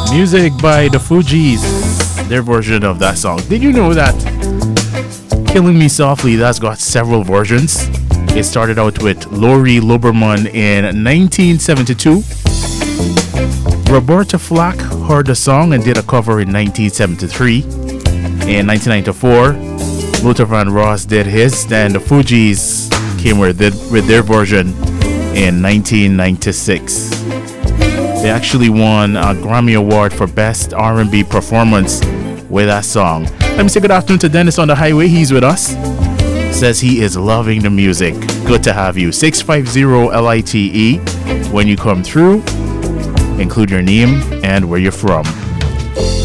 Music by the Fugees, their version of that song. Did you know that Killing Me Softly, that's got several versions? It started out with Lori Loberman in 1972. Roberta Flack heard the song and did a cover in 1973. In 1994, Luther Vandross did his, then the Fugees came with their version in 1996. They actually won a Grammy Award for Best R&B Performance with that song. Let me say good afternoon to Dennis on the highway. He's with us. Says he is loving the music. Good to have you. 650-LITE. When you come through, include your name and where you're from.